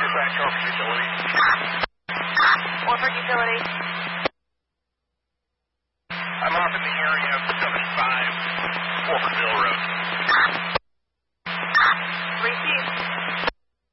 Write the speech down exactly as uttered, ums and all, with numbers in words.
Dispatch, Orford Utility. Orford Utility. I'm off in the area of seventy-five Walkerville Road.